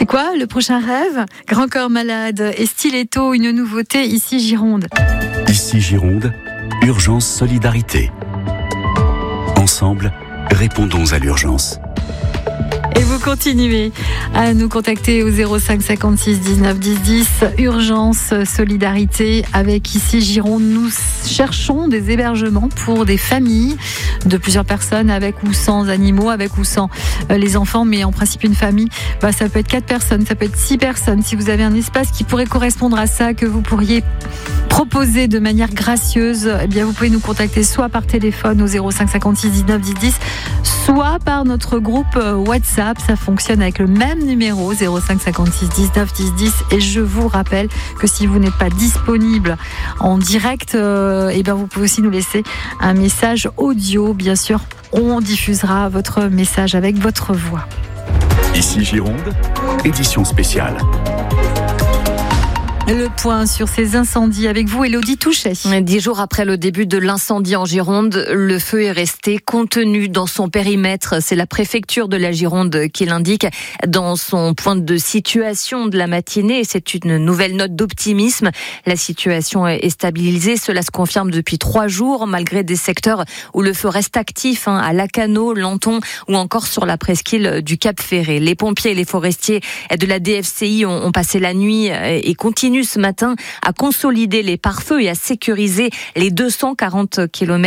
quoi le prochain rêve? Grand Corps Malade et Stiletto, une nouveauté ici Gironde. Ici Gironde, urgence solidarité. Ensemble, répondons à l'urgence. Et vous continuez à nous contacter au 05 56 19 10 10. Urgence solidarité avec ici Gironde. Nous cherchons des hébergements pour des familles de plusieurs personnes, avec ou sans animaux, avec ou sans les enfants, mais en principe une famille, ça peut être 4 personnes, ça peut être 6 personnes. Si vous avez un espace qui pourrait correspondre à ça, que vous pourriez proposer de manière gracieuse, eh bien vous pouvez nous contacter soit par téléphone au 05 56 19 10 10, soit par notre groupe WhatsApp. Ça fonctionne avec le même numéro 05 56 19 10 10. Et je vous rappelle que si vous n'êtes pas disponible en direct, vous pouvez aussi nous laisser un message audio. Bien sûr, on diffusera votre message avec votre voix. Ici Gironde, édition spéciale. Le point sur ces incendies avec vous, Élodie Touchet. 10 jours après le début de l'incendie en Gironde, le feu est resté contenu dans son périmètre. C'est la préfecture de la Gironde qui l'indique dans son point de situation de la matinée. C'est une nouvelle note d'optimisme. La situation est stabilisée. Cela se confirme depuis 3 jours, malgré des secteurs où le feu reste actif, à Lacanau, Lanton ou encore sur la presqu'île du Cap Ferré. Les pompiers et les forestiers de la DFCI ont passé la nuit et continuent ce matin à consolider les pare-feux et à sécuriser les 240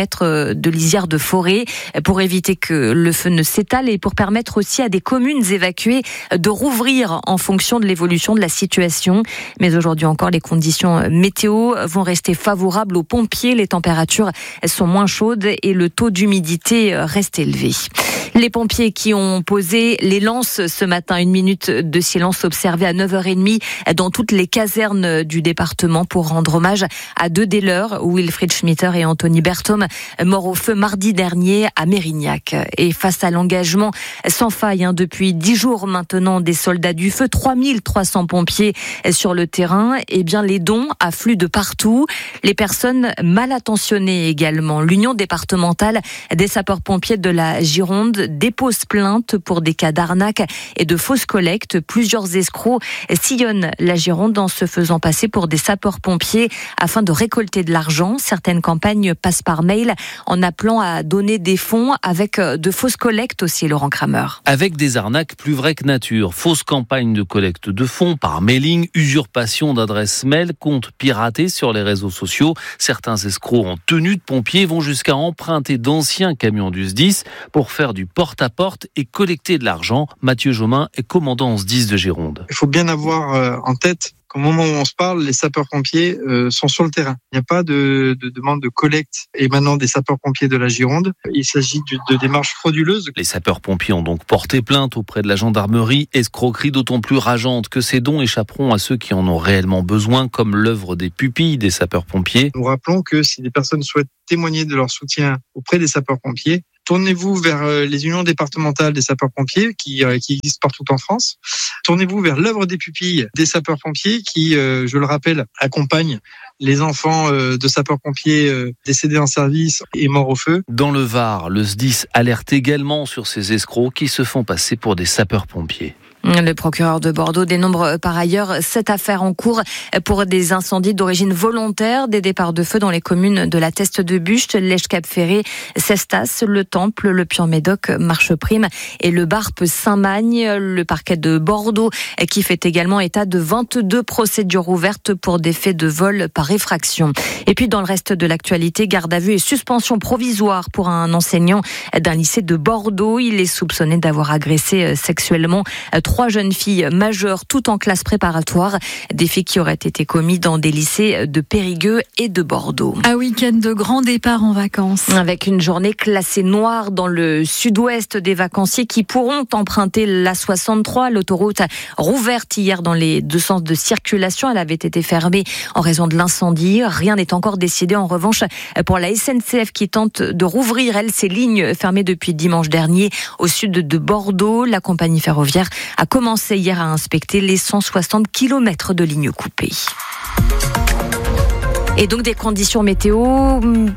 km de lisière de forêt pour éviter que le feu ne s'étale et pour permettre aussi à des communes évacuées de rouvrir en fonction de l'évolution de la situation. Mais aujourd'hui encore, les conditions météo vont rester favorables aux pompiers. Les températures sont moins chaudes et le taux d'humidité reste élevé. Les pompiers qui ont posé les lances ce matin, 1 minute de silence observée à 9h30 dans toutes les casernes du département pour rendre hommage à 2 des leurs, Wilfried Schmitter et Anthony Berthom, morts au feu mardi dernier à Mérignac. Et face à l'engagement sans faille depuis 10 jours maintenant des soldats du feu, 3300 pompiers sur le terrain, les dons affluent de partout. Les personnes mal attentionnées également. L'Union départementale des sapeurs-pompiers de la Gironde dépose plainte pour des cas d'arnaque et de fausses collectes. Plusieurs escrocs sillonnent la Gironde en se faisant passer pour des sapeurs-pompiers afin de récolter de l'argent. Certaines campagnes passent par mail en appelant à donner des fonds avec de fausses collectes aussi, Laurent Kramer. Avec des arnaques plus vraies que nature. Fausses campagnes de collecte de fonds par mailing, usurpation d'adresses mail, comptes piratés sur les réseaux sociaux. Certains escrocs en tenue de pompiers vont jusqu'à emprunter d'anciens camions du SDIS pour faire du porte-à-porte et collecter de l'argent. Mathieu Jomain est commandant en SDIS de Gironde. Il faut bien avoir en tête qu'au moment où on se parle, les sapeurs-pompiers sont sur le terrain. Il n'y a pas de demande de collecte émanant des sapeurs-pompiers de la Gironde. Il s'agit de démarches frauduleuses. Les sapeurs-pompiers ont donc porté plainte auprès de la gendarmerie. Escroquerie d'autant plus rageante que ces dons échapperont à ceux qui en ont réellement besoin, comme l'œuvre des pupilles des sapeurs-pompiers. Nous rappelons que si des personnes souhaitent témoigner de leur soutien auprès des sapeurs-pompiers, tournez-vous vers les unions départementales des sapeurs-pompiers qui existent partout en France. Tournez-vous vers l'œuvre des pupilles des sapeurs-pompiers qui, je le rappelle, accompagnent les enfants de sapeurs-pompiers décédés en service et morts au feu. Dans le Var, le SDIS alerte également sur ces escrocs qui se font passer pour des sapeurs-pompiers. Le procureur de Bordeaux dénombre par ailleurs 7 affaires en cours pour des incendies d'origine volontaire, des départs de feu dans les communes de la Teste de Bucht, Lèche-Cap-Ferré, Cestas, Le Temple, Le Puy-en-Médoc, Marcheprime et le Barpe Saint-Magne. Le parquet de Bordeaux qui fait également état de 22 procédures ouvertes pour des faits de vol par effraction. Et puis dans le reste de l'actualité, garde à vue et suspension provisoire pour un enseignant d'un lycée de Bordeaux. Il est soupçonné d'avoir agressé sexuellement 3 jeunes filles majeures, toutes en classe préparatoire. Des faits qui auraient été commis dans des lycées de Périgueux et de Bordeaux. Un week-end de grand départ en vacances. Avec une journée classée noire dans le sud-ouest des vacanciers qui pourront emprunter l'A63, l'autoroute rouverte hier dans les 2 sens de circulation. Elle avait été fermée en raison de l'incendie. Rien n'est encore décidé en revanche pour la SNCF qui tente de rouvrir, elle, ses lignes fermées depuis dimanche dernier au sud de Bordeaux. La compagnie ferroviaire a commencé hier à inspecter les 160 km de lignes coupées. Et donc des conditions météo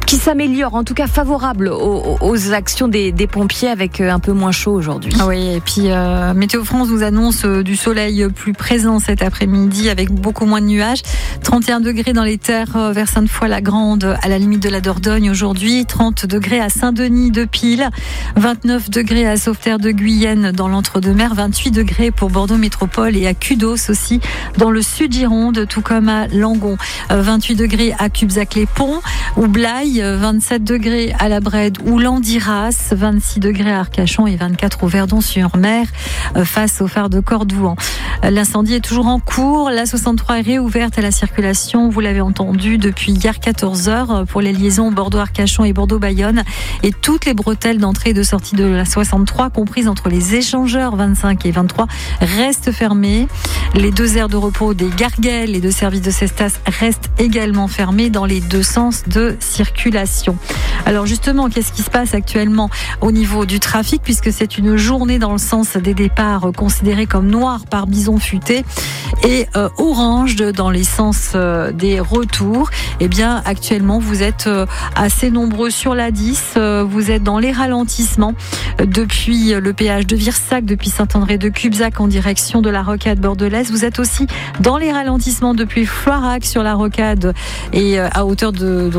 qui s'améliore, en tout cas favorable aux actions des pompiers avec un peu moins chaud aujourd'hui. Oui, et puis Météo France nous annonce du soleil plus présent cet après-midi avec beaucoup moins de nuages. 31 degrés dans les terres vers Sainte-Foy-la-Grande à la limite de la Dordogne aujourd'hui, 30 degrés à Saint-Denis de Pile, 29 degrés à Sauveterre de Guyenne dans l'Entre-deux-Mers, 28 degrés pour Bordeaux Métropole et à Cudos aussi dans le sud Gironde, tout comme à Langon, 28 degrés à Cubzac-les-Ponts ou Blaye, 27 degrés à la Brède ou Landiras, 26 degrés à Arcachon et 24 au Verdon-sur-Mer face au phare de Cordouan. L'incendie est toujours en cours. La 63 est réouverte à la circulation, vous l'avez entendu, depuis hier 14h pour les liaisons Bordeaux-Arcachon et Bordeaux-Bayonne. Et toutes les bretelles d'entrée et de sortie de la 63, comprises entre les échangeurs 25 et 23, restent fermées. Les 2 aires de repos des Garguelles et de service de Cestas restent également fermées dans les 2 sens de circulation. Alors justement, qu'est-ce qui se passe actuellement au niveau du trafic, puisque c'est une journée dans le sens des départs considérés comme noirs par bison futé et orange dans les sens des retours. Eh bien, actuellement, vous êtes assez nombreux sur la 10. Vous êtes dans les ralentissements depuis le péage de Virsac, depuis Saint-André de Cubzac en direction de la rocade bordelaise. Vous êtes aussi dans les ralentissements depuis Floirac sur la rocade et à hauteur de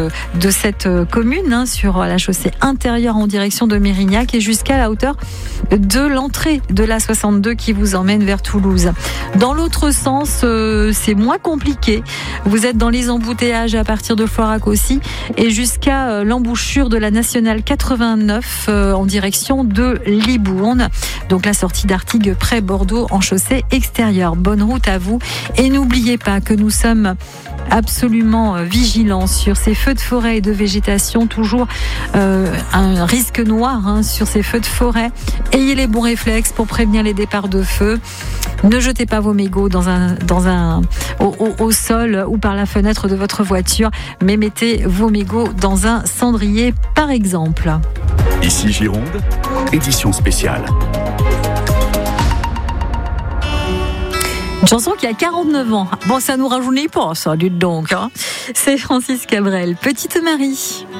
cette commune, sur la chaussée intérieure en direction de Mérignac et jusqu'à la hauteur de l'entrée de la 62 qui vous emmène vers Toulouse. Dans l'autre sens, c'est moins compliqué. Vous êtes dans les embouteillages à partir de Floirac aussi et jusqu'à l'embouchure de la nationale 89 en direction de Libourne. Donc la sortie d'Artigues près Bordeaux en chaussée extérieure. Bonne route à vous et n'oubliez pas que nous sommes absolument vigilants sur ces feux de forêt et de végétation, toujours un risque noir sur ces feux de forêt. Ayez les bons réflexes pour prévenir les départs de feu. Ne jetez pas vos mégots au sol ou par la fenêtre de votre voiture, mais mettez vos mégots dans un cendrier par exemple. Ici Gironde, édition spéciale. Une chanson qui a 49 ans. Bon, ça nous rajeunit pas, ça, dites donc. C'est Francis Cabrel, Petite Marie.